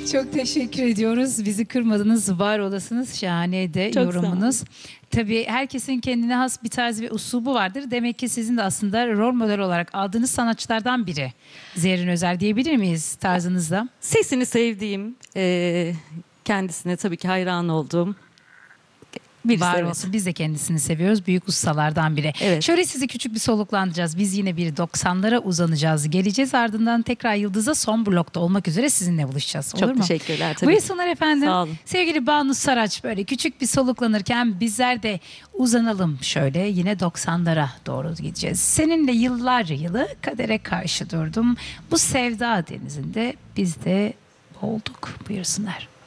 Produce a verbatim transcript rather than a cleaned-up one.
Çok teşekkür ediyoruz. Bizi kırmadınız, var olasınız. Şahane de Çok sağ olun. yorumunuz. Tabii herkesin kendine has bir tarzı ve usubu vardır. Demek ki sizin de aslında rol model olarak aldığınız sanatçılardan biri Zerrin Özer diyebilir miyiz tarzınızda? Sesini sevdiğim, e, kendisine tabii ki hayran olduğum birisi. Var evet. olsun. Biz de kendisini seviyoruz. Büyük ustalardan biri. Evet. Şöyle sizi küçük bir soluklandıracağız. Biz yine bir doksanlara uzanacağız. Geleceğiz, ardından tekrar Yıldız'a son blokta olmak üzere sizinle buluşacağız. Olur Çok mu? teşekkürler tabii. Buyursunlar efendim. Sağ olun. Sevgili Banu Saraç, böyle küçük bir soluklanırken bizler de uzanalım şöyle, yine doksanlara doğru gideceğiz. Seninle yıllar yılı kadere karşı durdum. Bu sevda denizinde biz de olduk. Buyursunlar.